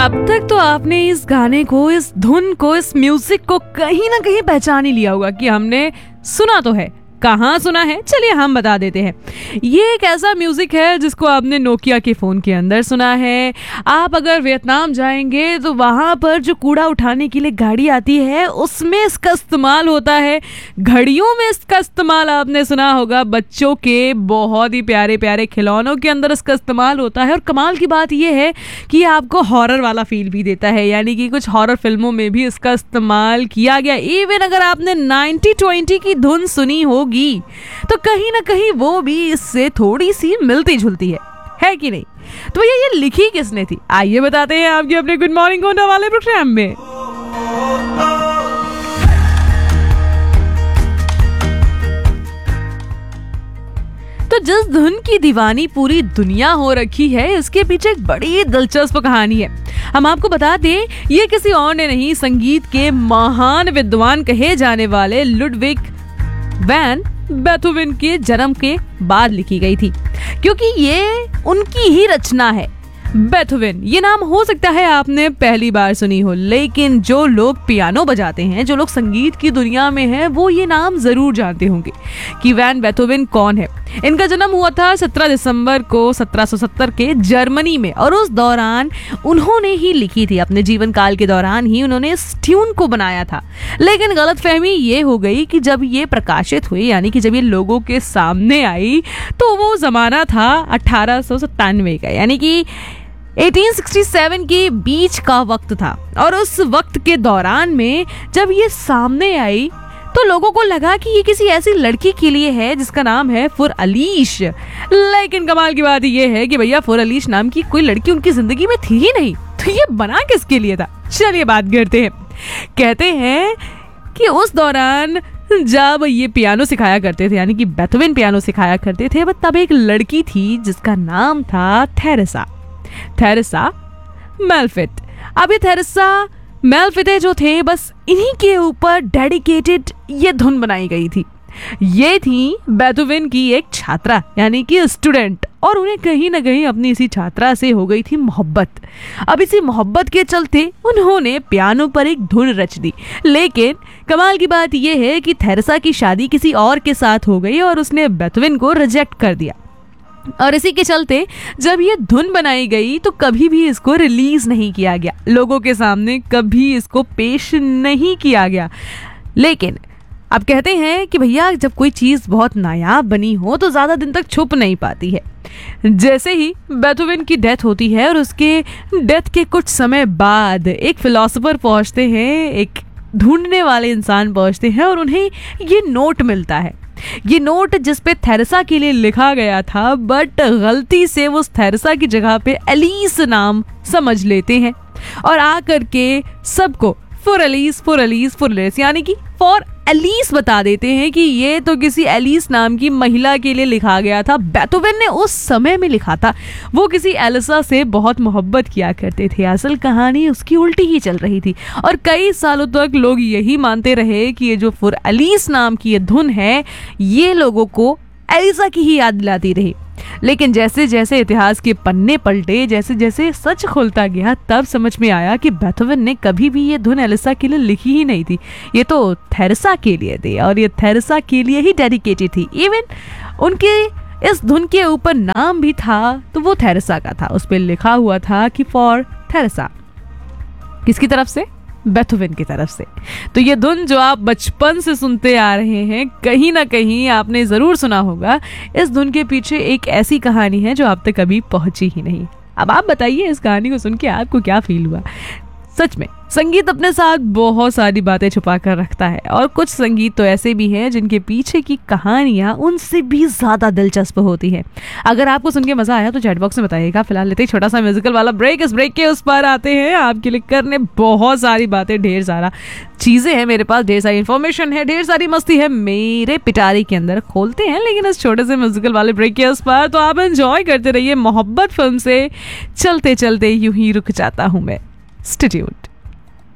अब तक तो आपने इस गाने को, इस धुन को, इस म्यूजिक को कहीं ना कहीं पहचान ही लिया होगा कि हमने सुना तो है। कहाँ सुना है, चलिए हम बता देते हैं। ये एक ऐसा म्यूजिक है जिसको आपने नोकिया के फोन के अंदर सुना है। आप अगर वियतनाम जाएंगे तो वहां पर जो कूड़ा उठाने के लिए गाड़ी आती है उसमें इसका इस्तेमाल होता है। घड़ियों में इसका इस्तेमाल आपने सुना होगा। बच्चों के बहुत ही प्यारे प्यारे खिलौनों के अंदर इसका इस्तेमाल होता है। और कमाल की बात यह है कि आपको हॉरर वाला फील भी देता है, यानी कि कुछ हॉरर फिल्मों में भी इसका इस्तेमाल किया गया। इवन अगर आपने 90-20 की धुन सुनी हो तो कहीं ना कहीं वो भी इससे थोड़ी सी मिलती जुलती है कि नहीं? तो भैया ये लिखी किसने थी, आइए बताते हैं आपके अपने गुड मॉर्निंग होने वाले प्रोग्राम में। तो जिस धुन की दीवानी पूरी दुनिया हो रखी है, इसके पीछे एक बड़ी दिलचस्प कहानी है। हम आपको बता दें, ये किसी और ने नहीं, संगीत के महान विद्वान कहे जाने वाले लुडविग वैन बेथोवेन के जन्म के बाद लिखी गई थी, क्योंकि ये उनकी ही रचना है। बेथोवेन ये नाम हो सकता है आपने पहली बार सुनी हो, लेकिन जो लोग पियानो बजाते हैं, जो लोग संगीत की दुनिया में हैं, वो ये नाम जरूर जानते होंगे कि वैन बेथोवेन कौन है। इनका जन्म हुआ था 17 दिसंबर को 1770 के जर्मनी में, और उस दौरान उन्होंने ही लिखी थी। अपने जीवन काल के दौरान ही उन्होंने इस ट्यून को बनाया था। लेकिन गलतफहमी ये हो गई कि जब ये प्रकाशित हुई, यानी कि जब ये लोगों के सामने आई, तो वो जमाना था 1897 का, यानी कि 1867 के बीच का वक्त था। और उस वक्त के दौरान में जब ये सामने आई तो लोगों को लगा कि ये किसी ऐसी लड़की के लिए है जिसका नाम है फुरअलीश। लेकिन कमाल की बात ये है कि भैया फुरअलीश नाम की कोई लड़की उनकी जिंदगी में थी ही नहीं, तो ये बना किसके लिए था? चलिए बात करते हैं। कहते हैं कि उस दौरान जब ये पियानो सिखाया करते थे, यानी कि बेथोवेन पियानो सिखाया करते थे, तब एक लड़की थी जिसका नाम था थेरेसा मेल्फिट। अब ये थेरेसा मेल्फिटे जो थे, बस इन्हीं के ऊपर डेडिकेटेड ये धुन बनाई गई थी। ये थी बेथोवेन की एक छात्रा, यानी कि स्टूडेंट, और उन्हें कहीं ना कहीं अपनी इसी छात्रा से हो गई थी मोहब्बत। अब इसी मोहब्बत के चलते उन्होंने पियानो पर एक धुन रच दी। लेकिन कमाल की बात यह है कि थेरेसा की शादी किसी और के साथ हो गई और उसने बेथोवेन को रिजेक्ट कर दिया। और इसी के चलते जब ये धुन बनाई गई तो कभी भी इसको रिलीज नहीं किया गया, लोगों के सामने कभी इसको पेश नहीं किया गया। लेकिन अब कहते हैं कि भैया जब कोई चीज़ बहुत नायाब बनी हो तो ज़्यादा दिन तक छुप नहीं पाती है। जैसे ही बेथोवेन की डेथ होती है और उसके डेथ के कुछ समय बाद एक फिलोसोफर पहुंचते हैं, एक ढूंढने वाले इंसान पहुंचते हैं, और उन्हें ये नोट मिलता है। ये नोट जिस पे थेरेसा के लिए लिखा गया था, बट गलती से वो थेरेसा की जगह पे एलिस नाम समझ लेते हैं और आकर के सबको फुरअलीस यानी कि फॉर एलिस बता देते हैं कि ये तो किसी एलिस नाम की महिला के लिए लिखा गया था। बेथोवेन ने उस समय में लिखा था, वो किसी एलिसा से बहुत मोहब्बत किया करते थे। असल कहानी उसकी उल्टी ही चल रही थी और कई सालों तक लोग यही मानते रहे कि ये जो फुरअलीस नाम की ये धुन है, ये लोगों को एलिसा की ही याद दिलाती रही। लेकिन जैसे जैसे इतिहास के पन्ने पलटे, जैसे जैसे सच खुलता गया, तब समझ में आया कि बेथोवेन ने कभी भी ये धुन एलिसा के लिए लिखी ही नहीं थी। ये तो थेरेसा के लिए थी और ये थेरेसा के लिए ही डेडिकेटेड थी। इवन उनके इस धुन के ऊपर नाम भी था तो वो थेरेसा का था, उस पर लिखा हुआ था कि फॉर थेरेसा। किसकी तरफ से? बेथोवेन की तरफ से। तो ये धुन जो आप बचपन से सुनते आ रहे हैं, कहीं ना कहीं आपने जरूर सुना होगा। इस धुन के पीछे एक ऐसी कहानी है जो आप तक कभी पहुंची ही नहीं। अब आप बताइए इस कहानी को सुन के आपको क्या फील हुआ? सच में संगीत अपने साथ बहुत सारी बातें छुपा कर रखता है, और कुछ संगीत तो ऐसे भी हैं जिनके पीछे की कहानियां उनसे भी ज्यादा दिलचस्प होती है। अगर आपको सुन के मजा आया तो चैट बॉक्स में बताइएगा। फिलहाल लेते हैं छोटा सा म्यूजिकल वाला ब्रेक। इस ब्रेक के उस पर आते हैं आपके लिए करने बहुत सारी बातें, ढेर सारा चीजें हैं मेरे पास, ढेर सारी इन्फॉर्मेशन है, ढेर सारी मस्ती है मेरे पिटारी के अंदर। खोलते हैं लेकिन इस छोटे से म्यूजिकल वाले ब्रेक के उस पर, तो आप एंजॉय करते रहिए मोहब्बत फिल्म से चलते चलते यूं ही रुक जाता हूं मैं। Stay tuned.